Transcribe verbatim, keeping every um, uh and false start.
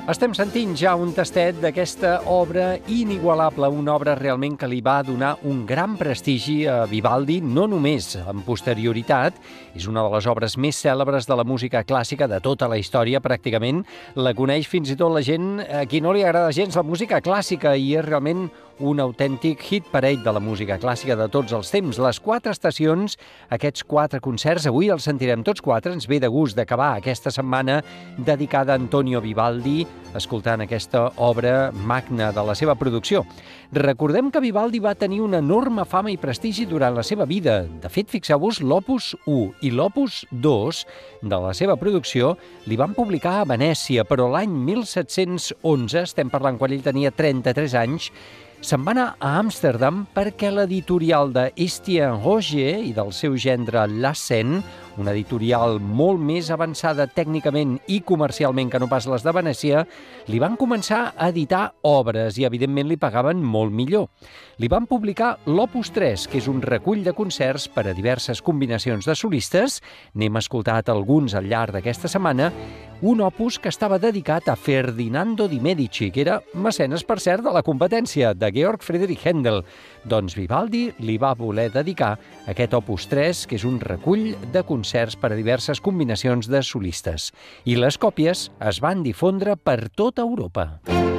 Estem sentint ja un tastet d'aquesta obra inigualable, una obra realment que li va donar un gran prestigi a Vivaldi, no només en posterioritat, és una de les obres més cèlebres de la música clàssica de tota la història, pràcticament. La coneix fins i tot la gent a qui no li agrada gens la música clàssica i és realment un autèntic hit parade de la música clàssica de tots els temps. Les quatre estacions, aquests quatre concerts, avui els sentirem tots quatre. Ens ve de gust d'acabar aquesta setmana dedicada a Antonio Vivaldi, escoltant aquesta obra magna de la seva producció. Recordem que Vivaldi va tenir una enorme fama i prestigi durant la seva vida. De fet, fixeu-vos, l'Opus u i l'Opus dos de la seva producció li van publicar a Venècia, però l'any mil set-cents onze, estem parlant quan ell tenia trenta-tres anys, se'n va anar a Amsterdam perquè l'editorial de Estienne Roger i del seu gendre Lassen, una editorial molt més avançada tècnicament i comercialment que no pas les de Venècia, li van començar a editar obres i, evidentment, li pagaven molt millor. Li van publicar l'Opus tres, que és un recull de concerts per a diverses combinacions de solistes. N'hem escoltat alguns al llarg d'aquesta setmana. Un opus que estava dedicat a Ferdinando di Medici, que era mecenes, per cert, de la competència de Georg Friedrich Händel. Doncs Vivaldi li va voler dedicar aquest Opus tres, que és un recull de concerts per a diverses combinacions de solistes. I les còpies es van difondre per tota Europa.